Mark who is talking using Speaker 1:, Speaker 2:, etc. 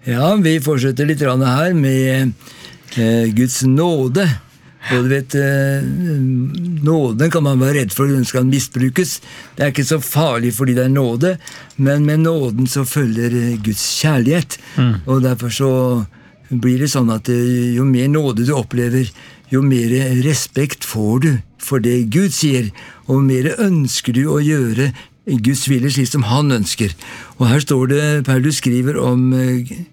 Speaker 1: Ja, vi fortsetter litt grann her med Guds nåde. Og du vet, nåden kan man være redd for, den skal misbrukes. Det ikke så farlig fordi det nåde, men med nåden så følger Guds kjærlighet. Og derfor så blir det sånn at jo mer nåde du opplever, jo mer respekt får du for det Gud sier, og mer ønsker du å gjøre Guds vilje slik som han ønsker. Og her står det, Paulus skriver om